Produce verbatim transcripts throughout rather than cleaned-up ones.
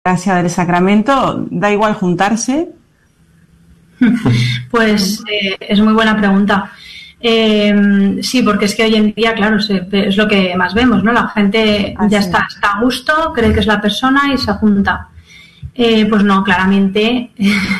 gracia del sacramento, ¿da igual juntarse? Pues eh, es muy buena pregunta. Eh, sí, porque es que hoy en día, claro, se, es lo que más vemos, ¿no? La gente Así ya está, está a gusto, cree que es la persona y se junta. Eh, pues no, claramente,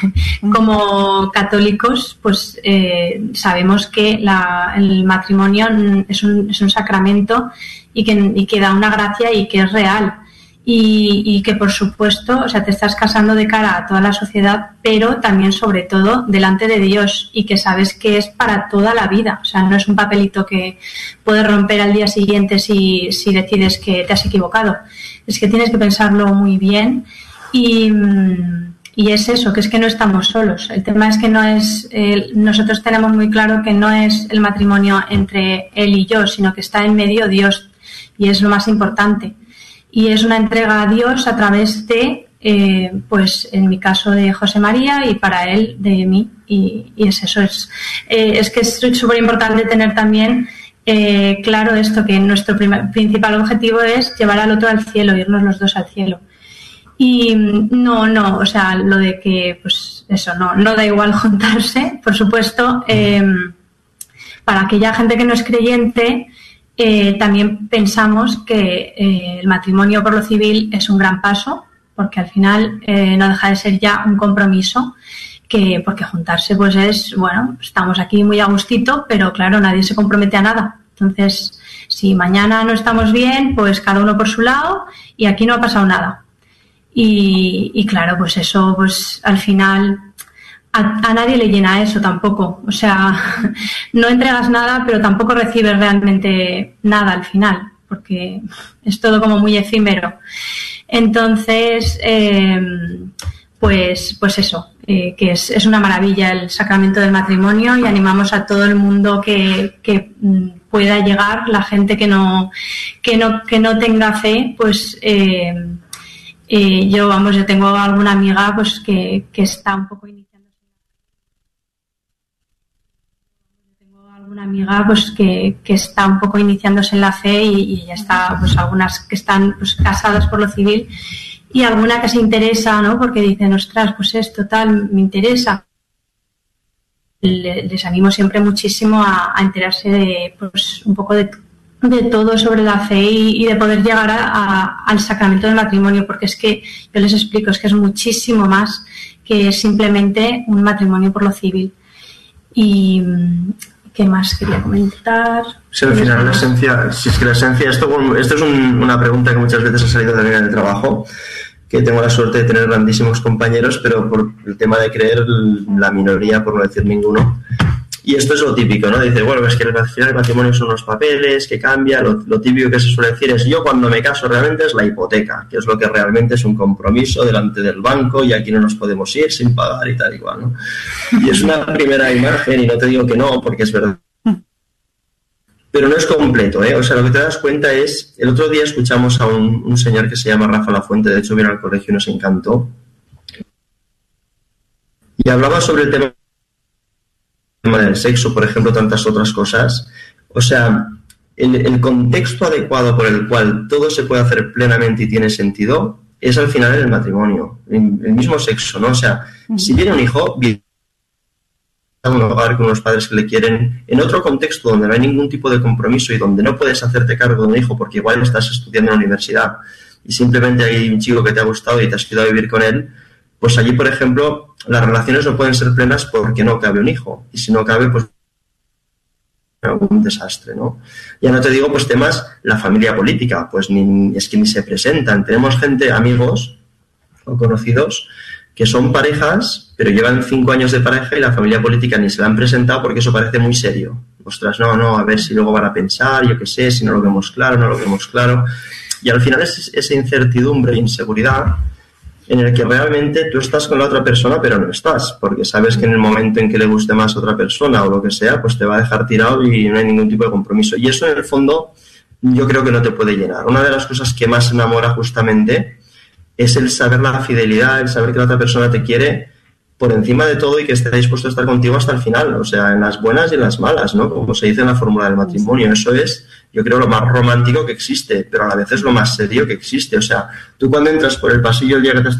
como católicos, pues eh, sabemos que la, el matrimonio es un, es un sacramento y que, y que da una gracia y que es real. Y, y que, por supuesto, o sea, te estás casando de cara a toda la sociedad, pero también, sobre todo, delante de Dios, y que sabes que es para toda la vida. O sea, no es un papelito que puedes romper al día siguiente si, si decides que te has equivocado. Es que tienes que pensarlo muy bien y, y es eso, que es que no estamos solos. El tema es que no es... Eh, nosotros tenemos muy claro que no es el matrimonio entre él y yo, sino que está en medio Dios, y es lo más importante. Y es una entrega a Dios a través de, eh, pues en mi caso de José María y para él de mí. Y, y es eso, es, eh, es que es súper importante tener también eh, claro esto, que nuestro primer, principal objetivo es llevar al otro al cielo, irnos los dos al cielo. Y no, no, o sea, lo de que, pues eso, no, no da igual juntarse, por supuesto, eh, para aquella gente que no es creyente. Eh, también pensamos que eh, el matrimonio por lo civil es un gran paso, porque al final eh, no deja de ser ya un compromiso, que porque juntarse pues es, bueno, estamos aquí muy a gustito, pero claro, nadie se compromete a nada. Entonces, si mañana no estamos bien, pues cada uno por su lado y aquí no ha pasado nada. Y, y claro, pues eso, pues al final... A, a nadie le llena eso tampoco, o sea, no entregas nada, pero tampoco recibes realmente nada al final, porque es todo como muy efímero. Entonces, eh, pues, pues eso, eh, que es, es una maravilla el sacramento del matrimonio y animamos a todo el mundo que, que pueda llegar, la gente que no, que no, que no tenga fe, pues eh, eh, yo, vamos, yo tengo alguna amiga pues que, que está un poco iniciada. Una amiga pues que, que está un poco iniciándose en la fe y, y ya está, pues algunas que están pues casadas por lo civil y alguna que se interesa, ¿no? Porque dicen, ostras, pues esto tal, me interesa. Le, les animo siempre muchísimo a, a enterarse de pues un poco de, de todo sobre la fe y, y de poder llegar a, a, al sacramento del matrimonio, porque es que yo les explico, es que es muchísimo más que simplemente un matrimonio por lo civil. Y ¿qué más quería comentar? Sí, al final la esencia, si es que la esencia, esto, esto es un, una pregunta que muchas veces ha salido también en el trabajo, que tengo la suerte de tener grandísimos compañeros, pero por el tema de creer la minoría, por no decir ninguno. Y esto es lo típico, ¿no? Dice, bueno, es que al final el matrimonio son unos papeles, que cambia, lo, lo típico que se suele decir es, yo cuando me caso realmente es la hipoteca, que es lo que realmente es un compromiso delante del banco y aquí no nos podemos ir sin pagar y tal igual, ¿no? Y es una primera imagen y no te digo que no, porque es verdad. Pero no es completo, ¿eh? O sea, lo que te das cuenta es, el otro día escuchamos a un, un señor que se llama Rafa Lafuente, de hecho vino al colegio y nos encantó, y hablaba sobre el tema del sexo, por ejemplo, tantas otras cosas. O sea, el, el contexto adecuado por el cual todo se puede hacer plenamente y tiene sentido es al final en el matrimonio, en el mismo sexo, ¿no? O sea, si viene un hijo, viene a un hogar con unos padres que le quieren, en otro contexto donde no hay ningún tipo de compromiso y donde no puedes hacerte cargo de un hijo porque igual estás estudiando en la universidad y simplemente hay un chico que te ha gustado y te has ido a vivir con él, pues allí, por ejemplo, las relaciones no pueden ser plenas porque no cabe un hijo. Y si no cabe, pues un desastre, ¿no? Ya no te digo, pues temas, la familia política, pues ni, es que ni se presentan. Tenemos gente, amigos o conocidos, que son parejas, pero llevan cinco años de pareja y la familia política ni se la han presentado porque eso parece muy serio. Ostras, no, no, a ver si luego van a pensar, yo qué sé, si no lo vemos claro, no lo vemos claro. Y al final es esa incertidumbre e inseguridad en el que realmente tú estás con la otra persona, pero no estás, porque sabes que en el momento en que le guste más a otra persona o lo que sea, pues te va a dejar tirado y no hay ningún tipo de compromiso. Y eso, en el fondo, yo creo que no te puede llenar. Una de las cosas que más enamora justamente es el saber la fidelidad, el saber que la otra persona te quiere por encima de todo y que esté dispuesto a estar contigo hasta el final, o sea, en las buenas y en las malas, ¿no? Como se dice en la fórmula del matrimonio. Eso es, yo creo, lo más romántico que existe, pero a la vez es lo más serio que existe. O sea, tú cuando entras por el pasillo el día que te